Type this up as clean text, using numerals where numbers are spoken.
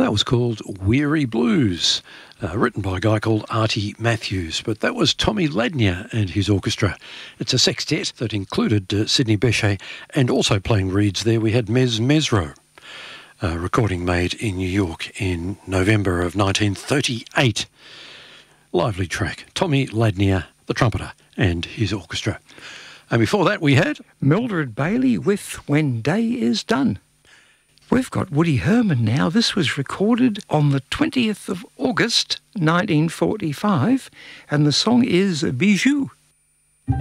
that was called Weary Blues, written by a guy called Artie Matthews. But that was Tommy Ladnier and his orchestra. It's a sextet that included Sidney Bechet, and also playing reeds there we had Mez Mesro. A recording made in New York in November of 1938. Lively track. Tommy Ladnier, the trumpeter, and his orchestra. And before that we had Mildred Bailey with When Day Is Done. We've got Woody Herman now. This was recorded on the 20th of August 1945, and the song is Bijou.